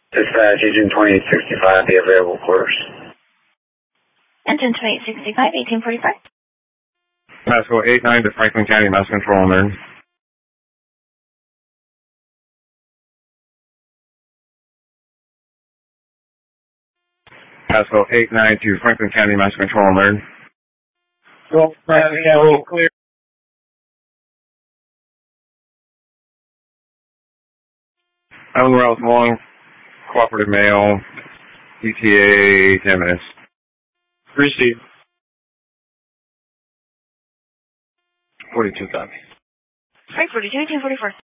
Dispatch, Agent 2865, the available quarters. Engine 2865, 1845. Pascal 89 to Franklin County Mass Control Alert. Pascal 89 to Franklin County Mass Control Alert. Well, yeah, a little clear. Island Route Long, cooperative mail, ETA 10 minutes. Received. 42 copy. 342, 1844.